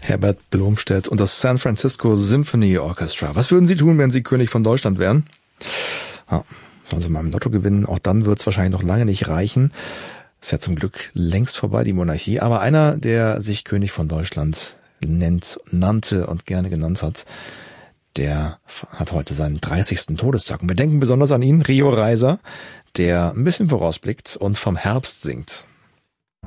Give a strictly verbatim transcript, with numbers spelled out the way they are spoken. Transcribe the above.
Herbert Blomstedt und das San Francisco Symphony Orchestra. Was würden Sie tun, wenn Sie König von Deutschland wären? Ja, sollen Sie mal im Lotto gewinnen? Auch dann wird es wahrscheinlich noch lange nicht reichen. Ist ja zum Glück längst vorbei, die Monarchie. Aber einer, der sich König von Deutschland nennt, nannte und gerne genannt hat, der hat heute seinen dreißigsten Todestag. Und wir denken besonders an ihn, Rio Reiser, der ein bisschen vorausblickt und vom Herbst singt.